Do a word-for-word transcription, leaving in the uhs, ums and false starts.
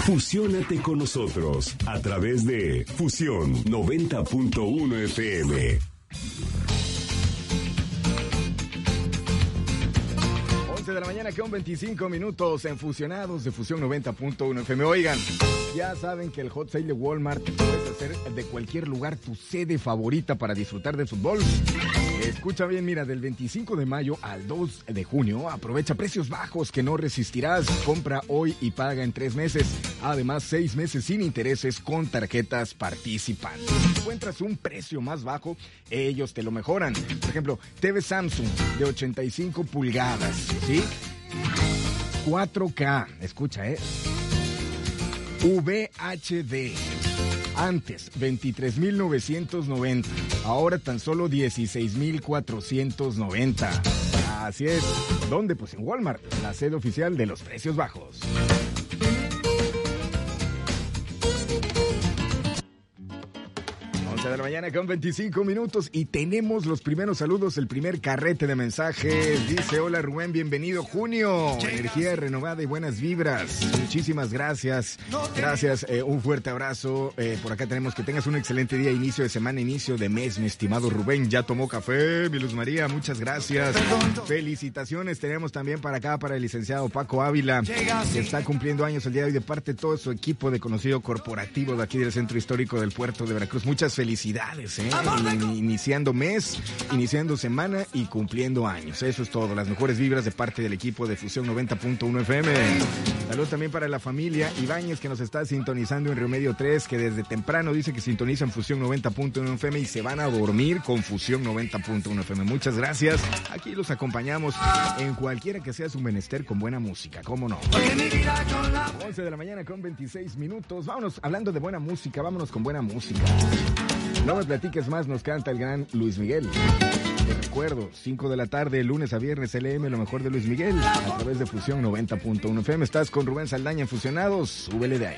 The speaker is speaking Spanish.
Fusiónate con nosotros a través de Fusión noventa punto uno F M. once de la mañana con veinticinco minutos en Fusionados de Fusión noventa punto uno F M. Oigan, ya saben que el Hot Sale de Walmart puedes hacer de cualquier lugar tu sede favorita para disfrutar del fútbol. Escucha bien, mira, del veinticinco de mayo al dos de junio, aprovecha precios bajos que no resistirás. Compra hoy y paga en tres meses. Además, seis meses sin intereses con tarjetas participantes. Si encuentras un precio más bajo, ellos te lo mejoran. Por ejemplo, T V Samsung de ochenta y cinco pulgadas, ¿sí? cuatro K, escucha, ¿eh? V H D. Antes, veintitrés mil novecientos noventa. Ahora tan solo dieciséis mil cuatrocientos noventa. Así es. ¿Dónde? Pues en Walmart, la sede oficial de los precios bajos. once de la mañana con veinticinco minutos y tenemos los primeros saludos, el primer carrete de mensajes. Dice: hola Rubén, bienvenido junio, energía renovada y buenas vibras. Muchísimas gracias, gracias, eh, un fuerte abrazo. Eh, por acá tenemos que tengas un excelente día, inicio de semana, inicio de mes, mi estimado Rubén. Ya tomó café, mi Luz María, muchas gracias. Felicitaciones tenemos también para acá para el licenciado Paco Ávila, que está cumpliendo años el día de hoy, de parte de todo su equipo de conocido corporativo de aquí del Centro Histórico del Puerto de Veracruz. Muchas felicidades. Felicidades, ¿eh? Iniciando mes, iniciando semana y cumpliendo años. Eso es todo. Las mejores vibras de parte del equipo de Fusión noventa punto uno F M. Saludos también para la familia Ibáñez, que nos está sintonizando en Río Medio tres, que desde temprano dice que sintonizan Fusión noventa punto uno F M y se van a dormir con Fusión noventa punto uno F M. Muchas gracias. Aquí los acompañamos en cualquiera que sea su menester con buena música. ¿Cómo no? once de la mañana con veintiséis minutos. Vámonos, hablando de buena música, vámonos con buena música. No me platiques más, nos canta el gran Luis Miguel. Te recuerdo, cinco de la tarde, lunes a viernes, L M, lo mejor de Luis Miguel, a través de Fusión noventa punto uno F M. Estás con Rubén Saldaña en Fusionados, súbele de ahí.